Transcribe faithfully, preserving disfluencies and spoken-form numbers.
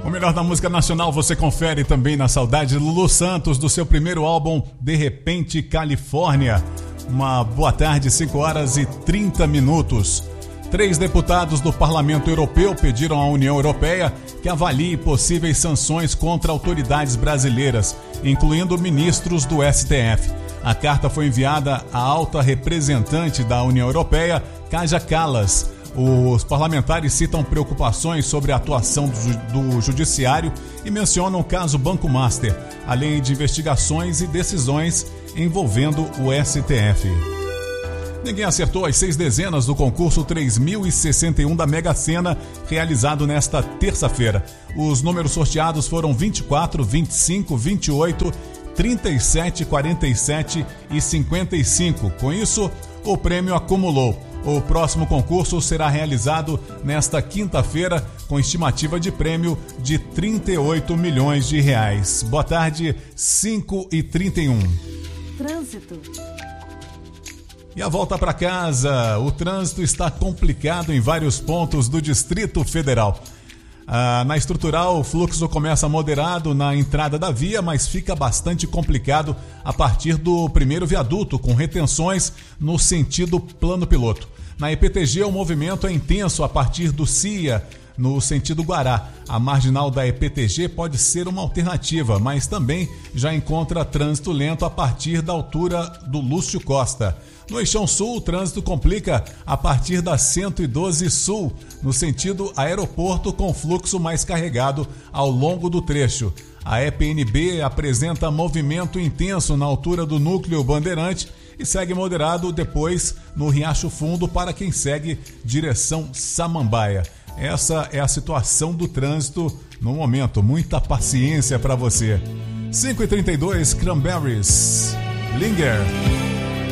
O melhor da música nacional você confere também na saudade de Lulu Santos, do seu primeiro álbum De Repente Califórnia. Uma boa tarde, cinco horas e trinta minutos. Três deputados do Parlamento Europeu pediram à União Europeia que avalie possíveis sanções contra autoridades brasileiras, incluindo ministros do S T F. A carta foi enviada à alta representante da União Europeia, Kaja Kallas. Os parlamentares citam preocupações sobre a atuação do judiciário e mencionam o caso Banco Master, além de investigações e decisões envolvendo o S T F. Ninguém acertou as seis dezenas do concurso três mil e sessenta e um da Mega Sena, realizado nesta terça-feira. Os números sorteados foram vinte e quatro, vinte e cinco, vinte e oito, trinta e sete, quarenta e sete e cinquenta e cinco. Com isso, o prêmio acumulou. O próximo concurso será realizado nesta quinta-feira, com estimativa de prêmio de trinta e oito milhões de reais. Boa tarde, cinco e trinta e um. Trânsito. E a volta para casa. O trânsito está complicado em vários pontos do Distrito Federal. Ah, na estrutural, o fluxo começa moderado na entrada da via, mas fica bastante complicado a partir do primeiro viaduto, com retenções no sentido plano piloto. Na E P T G, o movimento é intenso a partir do C I A, no sentido Guará. A marginal da E P T G pode ser uma alternativa, mas também já encontra trânsito lento a partir da altura do Lúcio Costa. No Eixão Sul, o trânsito complica a partir da cento e doze Sul, no sentido aeroporto, com fluxo mais carregado ao longo do trecho. A E P N B apresenta movimento intenso na altura do núcleo Bandeirante e segue moderado depois no Riacho Fundo para quem segue direção Samambaia. Essa é a situação do trânsito no momento. Muita paciência para você. cinco e trinta e dois, Cranberries, Linger.